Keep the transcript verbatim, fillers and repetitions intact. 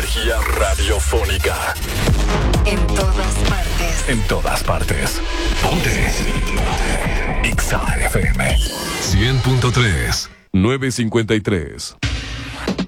energía radiofónica. En todas partes. En todas partes. Ponte. Ixa F M. cien punto tres. nueve cincuenta y tres.